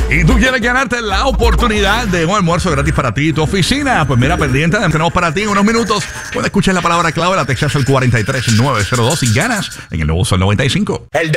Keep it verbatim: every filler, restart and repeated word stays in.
Y tú quieres ganarte la oportunidad de un almuerzo gratis para ti y tu oficina. Pues mira, pendiente, tenemos para ti en unos minutos. Puedes escuchar la palabra clave, la textas al cuatro tres nueve cero dos y ganas en el nuevo Sol noventa y cinco. El